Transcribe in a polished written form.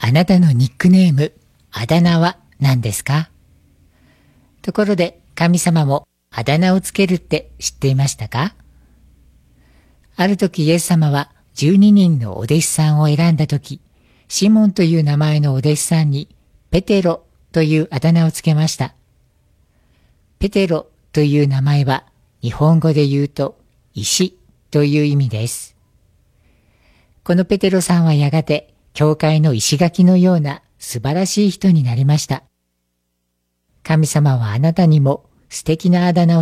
あなたのニックネーム、あだ名は何ですか？ところで神様もあだ名をつけるって知っていましたか？ある時イエス様は12人のお弟子さんを選んだ時、シモンという名前のお弟子さんにペテロというあだ名をつけました。ペテロという名前は日本語で言うと石という意味です。このペテロさんはやがて教会の石垣のような素晴らしい人になりました。神様はあなたにも素敵なあだ名を